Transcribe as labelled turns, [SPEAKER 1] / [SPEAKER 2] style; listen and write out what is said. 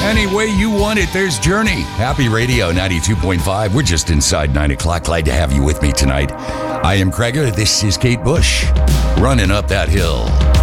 [SPEAKER 1] Any way you want it, there's Journey. Happy Radio 92.5. We're just inside 9 o'clock. Glad to have you with me tonight. I am Craig. This is Kate Bush. Running up that hill.